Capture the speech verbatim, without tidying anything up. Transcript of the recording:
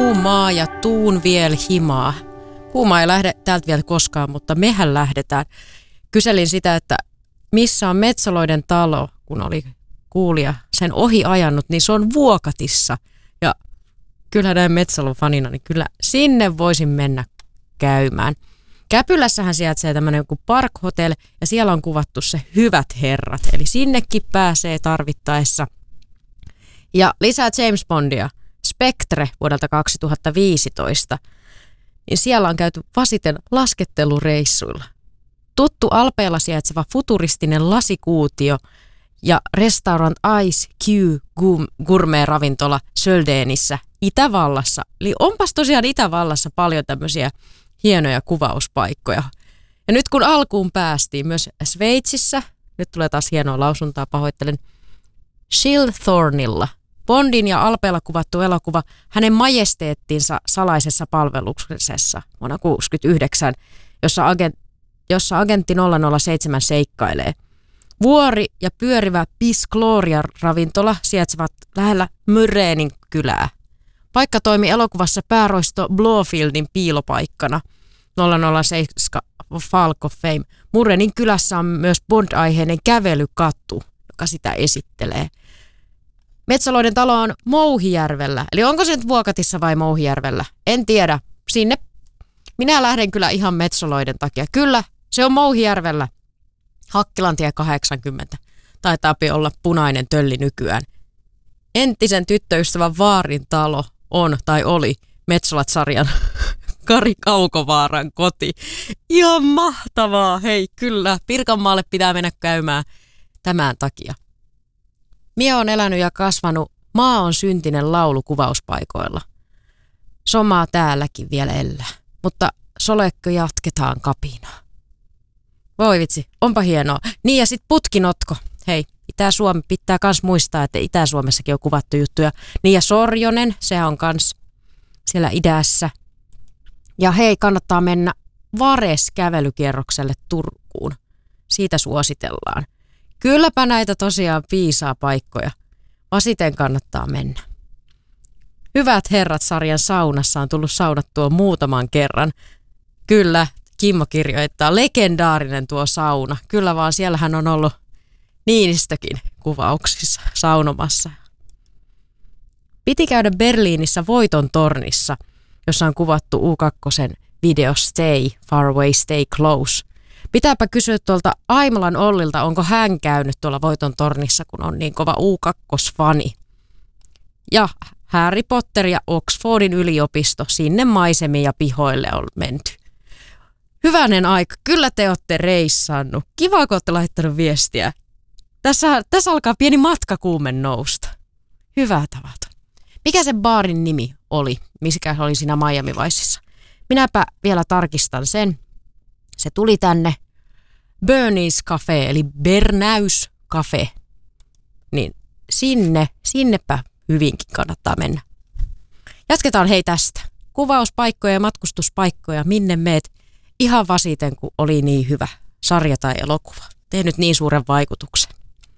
kuumaa ja tuun vielä himaa. Kuuma ei lähde täältä vielä koskaan, mutta mehän lähdetään. Kyselin sitä, että missä on Metsoloiden talo, kun oli kuulija sen ohi ajanut, niin se on Vuokatissa. Ja kyllä näin Metsalon fanina, niin kyllä sinne voisin mennä käymään. Käpylässähän sijaitsee tämmöinen kuin Park Hotel ja siellä on kuvattu se Hyvät herrat. Eli sinnekin pääsee tarvittaessa. Ja lisää James Bondia, Spectre vuodelta kaksituhattaviisitoista. Niin siellä on käyty vasiten laskettelureissuilla. Tuttu Alpeilla sijaitseva futuristinen lasikuutio ja restaurant Ice Q gourmet-ravintola Söldenissä Itävallassa. Eli onpas tosiaan Itävallassa paljon tämmöisiä hienoja kuvauspaikkoja. Ja nyt kun alkuun päästiin myös Sveitsissä, nyt tulee taas hienoa lausuntaa, pahoittelen, Schilthornilla, Bondin ja Alpeilla kuvattu elokuva hänen majesteettinsa salaisessa palveluksessa vuonna tuhatyhdeksänsataakuusikymmentäyhdeksän, jossa, agent, jossa agentti nolla nolla seitsemän seikkailee. Vuori ja pyörivä Piz Gloria-ravintola sijaitsevat lähellä Murraynin kylää. Paikka toimi elokuvassa pääroisto Blofieldin piilopaikkana. nolla nolla seitsemän Falk of Fame. Murraynin kylässä on myös Bond-aiheinen kävelykattu, joka sitä esittelee. Metsaloiden talo on Mouhijärvellä. Eli onko se nyt Vuokatissa vai Mouhijärvellä? En tiedä. Sinne minä lähden kyllä ihan Metsaloiden takia. Kyllä, se on Mouhijärvellä. Hakkilantie kahdeksankymmentä. Taitaa olla punainen tölli nykyään. Entisen tyttöystävän Vaarin talo on tai oli Metsolat-sarjan Kari Kaukovaaran koti. Ihan mahtavaa. Hei, kyllä. Pirkanmaalle pitää mennä käymään tämän takia. Mie on elänyt ja kasvanut Maa on syntinen laulu kuvauspaikoilla. Somaa täälläkin vielä elää, mutta solekko jatketaan kapinaa. Voi vitsi, onpa hienoa. Niin ja sit putkinotko. Hei, Itä-Suomi pitää kans muistaa, että Itä-Suomessakin on kuvattu juttuja. Niin ja Sorjonen, sehän on kans siellä idässä. Ja hei, kannattaa mennä Vares-kävelykierrokselle Turkuun. Siitä suositellaan. Kylläpä näitä tosiaan viisaa paikkoja. Vasiten kannattaa mennä. Hyvät herrat -sarjan saunassa on tullut saunattua muutaman kerran. Kyllä, Kimmo kirjoittaa, legendaarinen tuo sauna. Kyllä vaan, siellähän on ollut Niinistökin kuvauksissa saunomassa. Piti käydä Berliinissä Voiton tornissa, jossa on kuvattu U kaksi video Stay, Far Away, Stay Close. Pitääpä kysyä tuolta Aimalan Ollilta, onko hän käynyt tuolla Voiton tornissa, kun on niin kova U kaksi-fani. Ja Harry Potter ja Oxfordin yliopisto, sinne maisemiin ja pihoille on menty. Hyvänen aika, kyllä te olette reissannut. Kiva, kun olette laittanut viestiä. Tässä, tässä alkaa pieni matkakuumen nousta. Hyvää tavata. Mikä se baarin nimi oli, mikä oli siinä Miami Viceissa? Minäpä vielä tarkistan sen. Se tuli tänne Bernie's Cafe, eli Bernäys Cafe. Niin sinne, sinnepä hyvinkin kannattaa mennä. Jatketaan hei tästä. Kuvauspaikkoja ja matkustuspaikkoja, minne meet ihan vasiten, kun oli niin hyvä sarja tai elokuva. Tehnyt niin suuren vaikutuksen.